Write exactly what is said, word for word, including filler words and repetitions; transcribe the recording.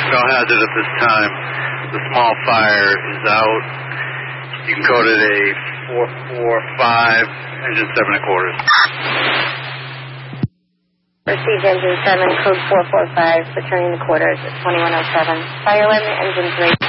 No hazard at this time. The small fire is out. You can code it a four four five, engine seven and quarters. Proceed engine seven, code four four five, returning the quarters at twenty-one oh seven. Fire limit, engine three.